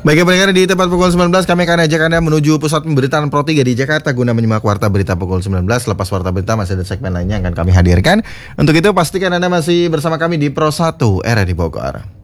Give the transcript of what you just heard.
Baik pendengar, di tepat pukul 19 kami akan ajak Anda menuju pusat pemberitaan Pro 3 di Jakarta guna menyimak warta berita pukul 19. Lepas warta berita masih ada segmen lainnya yang akan kami hadirkan. Untuk itu pastikan Anda masih bersama kami di Pro 1 era di Bogor.